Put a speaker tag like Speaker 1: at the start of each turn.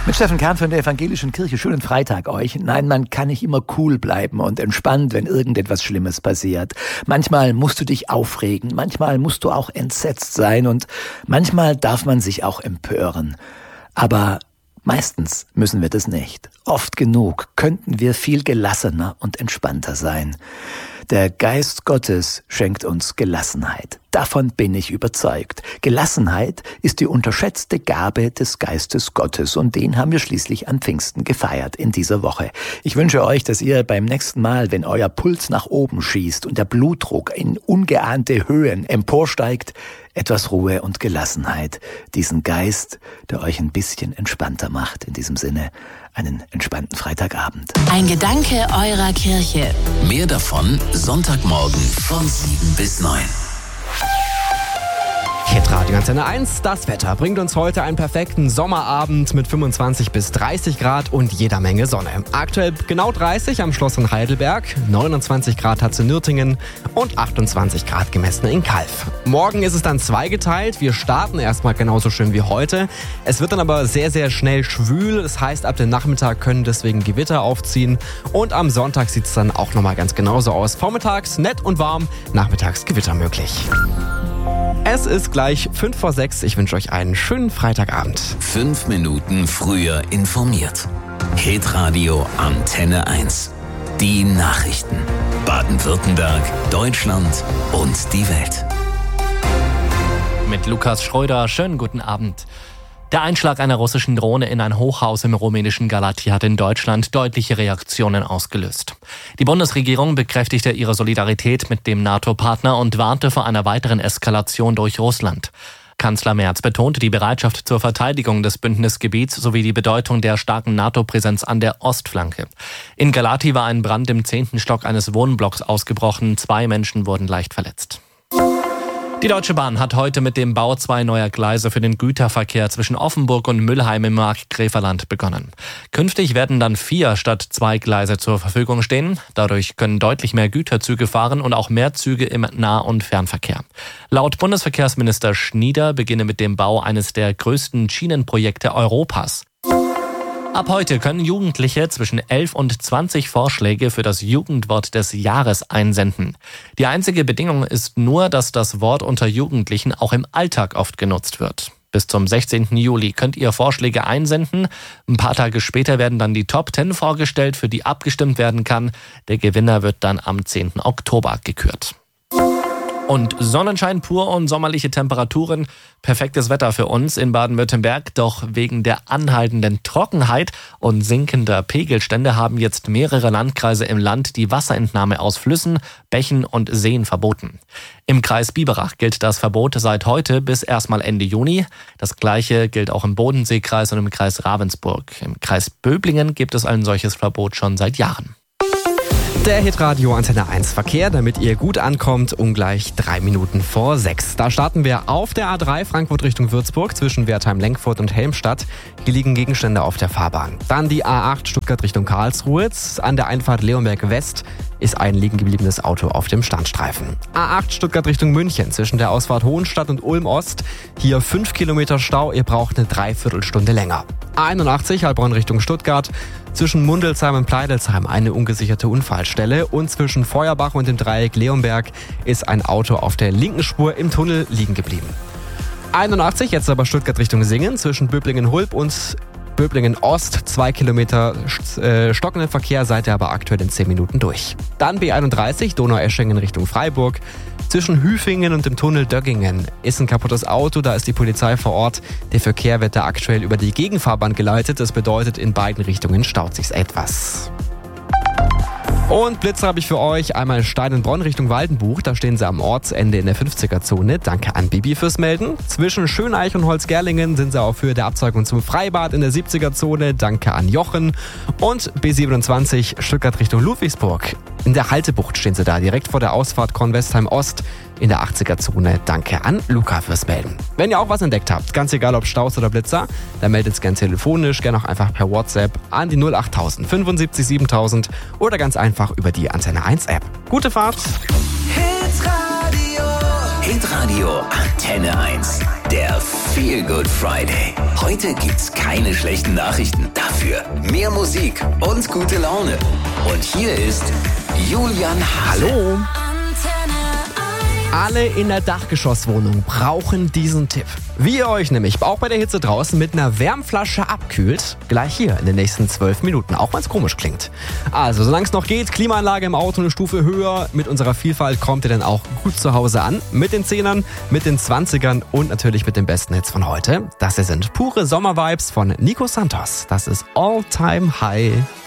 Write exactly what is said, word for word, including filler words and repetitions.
Speaker 1: Mit Steffen Kahn von der Evangelischen Kirche. Schönen Freitag euch. Nein, man kann nicht immer cool bleiben und entspannt, wenn irgendetwas Schlimmes passiert. Manchmal musst du dich aufregen, manchmal musst du auch entsetzt sein und manchmal darf man sich auch empören. Aber meistens müssen wir das nicht. Oft genug könnten wir viel gelassener und entspannter sein. Der Geist Gottes schenkt uns Gelassenheit. Davon bin ich überzeugt. Gelassenheit ist die unterschätzte Gabe des Geistes Gottes und den haben wir schließlich an Pfingsten gefeiert in dieser Woche. Ich wünsche euch, dass ihr beim nächsten Mal, wenn euer Puls nach oben schießt und der Blutdruck in ungeahnte Höhen emporsteigt, etwas Ruhe und Gelassenheit, diesen Geist, der euch ein bisschen entspannter macht. In diesem Sinne, einen entspannten Freitagabend.
Speaker 2: Ein Gedanke eurer Kirche.
Speaker 3: Mehr davon Sonntagmorgen von sieben bis neun.
Speaker 4: Hitradio Antenne eins, das Wetter bringt uns heute einen perfekten Sommerabend mit fünfundzwanzig bis dreißig Grad und jeder Menge Sonne. Aktuell genau dreißig am Schloss in Heidelberg, neunundzwanzig Grad hat es in Nürtingen und achtundzwanzig Grad gemessen in Calw. Morgen ist es dann zweigeteilt, wir starten erstmal genauso schön wie heute. Es wird dann aber sehr, sehr schnell schwül, das heißt ab dem Nachmittag können deswegen Gewitter aufziehen und am Sonntag sieht es dann auch nochmal ganz genauso aus. Vormittags nett und warm, nachmittags Gewitter möglich. Es ist gleich fünf vor sechs. Ich wünsche euch einen schönen Freitagabend.
Speaker 3: Fünf Minuten früher informiert. Hitradio Antenne eins. Die Nachrichten. Baden-Württemberg, Deutschland und die Welt.
Speaker 5: Mit Lukas Schröder, schönen guten Abend. Der Einschlag einer russischen Drohne in ein Hochhaus im rumänischen Galati hat in Deutschland deutliche Reaktionen ausgelöst. Die Bundesregierung bekräftigte ihre Solidarität mit dem NATO-Partner und warnte vor einer weiteren Eskalation durch Russland. Kanzler Merz betonte die Bereitschaft zur Verteidigung des Bündnisgebiets sowie die Bedeutung der starken NATO-Präsenz an der Ostflanke. In Galati war ein Brand im zehnten Stock eines Wohnblocks ausgebrochen. Zwei Menschen wurden leicht verletzt. Die Deutsche Bahn hat heute mit dem Bau zwei neuer Gleise für den Güterverkehr zwischen Offenburg und Müllheim im Markgräflerland begonnen. Künftig werden dann vier statt zwei Gleise zur Verfügung stehen. Dadurch können deutlich mehr Güterzüge fahren und auch mehr Züge im Nah- und Fernverkehr. Laut Bundesverkehrsminister Schnieder beginne mit dem Bau eines der größten Schienenprojekte Europas. Ab heute können Jugendliche zwischen elf und zwanzig Vorschläge für das Jugendwort des Jahres einsenden. Die einzige Bedingung ist nur, dass das Wort unter Jugendlichen auch im Alltag oft genutzt wird. Bis zum sechzehnten Juli könnt ihr Vorschläge einsenden. Ein paar Tage später werden dann die Top zehn vorgestellt, für die abgestimmt werden kann. Der Gewinner wird dann am zehnten Oktober gekürt. Und Sonnenschein pur und sommerliche Temperaturen. Perfektes Wetter für uns in Baden-Württemberg. Doch wegen der anhaltenden Trockenheit und sinkender Pegelstände haben jetzt mehrere Landkreise im Land die Wasserentnahme aus Flüssen, Bächen und Seen verboten. Im Kreis Biberach gilt das Verbot seit heute bis erstmal Ende Juni. Das Gleiche gilt auch im Bodenseekreis und im Kreis Ravensburg. Im Kreis Böblingen gibt es ein solches Verbot schon seit Jahren.
Speaker 4: Der Hitradio Antenne eins Verkehr, damit ihr gut ankommt, um gleich drei Minuten vor sechs. Da starten wir auf der A drei Frankfurt Richtung Würzburg zwischen Wertheim-Lenkfurt und Helmstadt. Hier liegen Gegenstände auf der Fahrbahn. Dann die A acht Stuttgart Richtung Karlsruhe. An der Einfahrt Leonberg West ist ein liegen gebliebenes Auto auf dem Standstreifen. A acht Stuttgart Richtung München zwischen der Ausfahrt Hohenstadt und Ulm Ost. Hier fünf Kilometer Stau, ihr braucht eine Dreiviertelstunde länger. A einundachtzig Heilbronn Richtung Stuttgart. Zwischen Mundelsheim und Pleidelsheim eine ungesicherte Unfallstelle und zwischen Feuerbach und dem Dreieck Leonberg ist ein Auto auf der linken Spur im Tunnel liegen geblieben. einundachtzig, jetzt aber Stuttgart Richtung Singen, zwischen Böblingen-Hulb und Böblingen-Ost, zwei Kilometer äh, stockenden Verkehr, seid ihr aber aktuell in zehn Minuten durch. Dann B einunddreißig, Donaueschingen Richtung Freiburg. Zwischen Hüfingen und dem Tunnel Döggingen ist ein kaputtes Auto, da ist die Polizei vor Ort. Der Verkehr wird da aktuell über die Gegenfahrbahn geleitet. Das bedeutet, in beiden Richtungen staut sich's etwas. Und Blitzer habe ich für euch. Einmal Steinenbronn Richtung Waldenbuch. Da stehen sie am Ortsende in der fünfziger-Zone. Danke an Bibi fürs Melden. Zwischen Schöneich und Holzgerlingen sind sie auf Höhe der Abzweigung zum Freibad in der siebziger-Zone. Danke an Jochen. Und B siebenundzwanzig Stuttgart Richtung Ludwigsburg. In der Haltebucht stehen sie da, direkt vor der Ausfahrt Kornwestheim Ost in der achtziger-Zone. Danke an Luca fürs Melden. Wenn ihr auch was entdeckt habt, ganz egal ob Staus oder Blitzer, dann meldet es gerne telefonisch, gerne auch einfach per WhatsApp an die null achttausend fünfundsiebzig siebentausend oder ganz einfach über die Antenne eins App. Gute Fahrt!
Speaker 3: Hitradio Antenne eins. Der Feel Good Friday. Heute gibt's keine schlechten Nachrichten. Dafür mehr Musik und gute Laune. Und hier ist Julian Hase.
Speaker 4: Hallo. Alle in der Dachgeschosswohnung brauchen diesen Tipp. Wie ihr euch nämlich auch bei der Hitze draußen mit einer Wärmflasche abkühlt, gleich hier in den nächsten zwölf Minuten, auch wenn es komisch klingt. Also, solange es noch geht, Klimaanlage im Auto eine Stufe höher. Mit unserer Vielfalt kommt ihr dann auch gut zu Hause an. Mit den Zehnern, mit den Zwanzigern und natürlich mit den besten Hits von heute. Das hier sind pure Sommervibes von Nico Santos. Das ist All Time High.